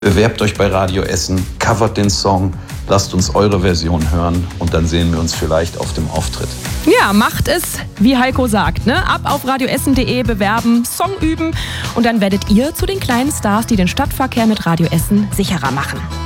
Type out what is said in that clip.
Bewerbt euch bei Radio Essen, covert den Song, lasst uns eure Version hören und dann sehen wir uns vielleicht auf dem Auftritt. Ja, macht es, wie Heiko sagt, ne? Ab auf radioessen.de bewerben, Song üben und dann werdet ihr zu den kleinen Stars, die den Stadtverkehr mit Radio Essen sicherer machen.